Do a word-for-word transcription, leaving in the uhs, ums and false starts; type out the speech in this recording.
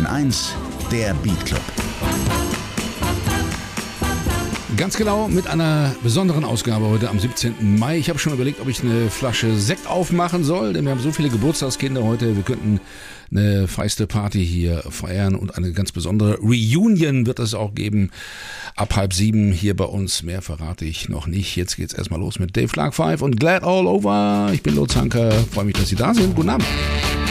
eins, der Beat Club. Ganz genau, mit einer besonderen Ausgabe heute am siebzehnten Mai. Ich habe schon überlegt, ob ich eine Flasche Sekt aufmachen soll, denn wir haben so viele Geburtstagskinder heute. Wir könnten eine feiste Party hier feiern und eine ganz besondere Reunion wird es auch geben. Ab halb sieben hier bei uns. Mehr verrate ich noch nicht. Jetzt geht's erstmal los mit Dave Clark Five und Glad All Over. Ich bin Lutz Hanker. Freue mich, dass Sie da sind. Guten Abend.